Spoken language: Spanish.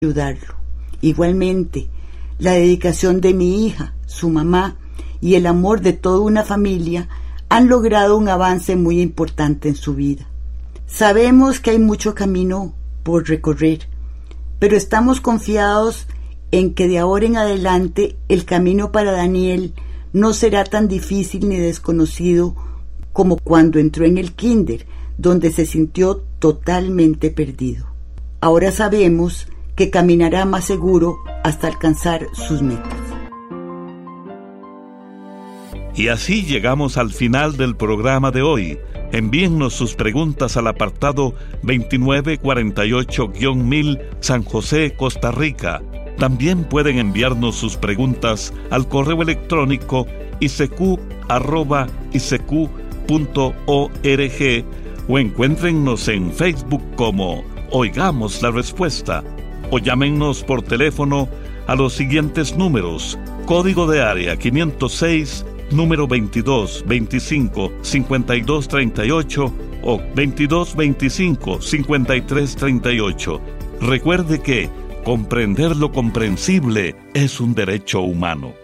ayudarlo. Igualmente, la dedicación de mi hija, su mamá y el amor de toda una familia han logrado un avance muy importante en su vida. Sabemos que hay mucho camino por recorrer, pero estamos confiados en que de ahora en adelante el camino para Daniel no será tan difícil ni desconocido como cuando entró en el kinder, donde se sintió totalmente perdido. Ahora sabemos que caminará más seguro hasta alcanzar sus metas. Y así llegamos al final del programa de hoy. Envíennos sus preguntas al apartado 2948-1000 San José, Costa Rica. También pueden enviarnos sus preguntas al correo electrónico isq@isq.org o encuéntrennos en Facebook como Oigamos la Respuesta, o llámennos por teléfono a los siguientes números: código de área 506, número 2225-5238 o 2225-5338. Recuerde que comprender lo comprensible es un derecho humano.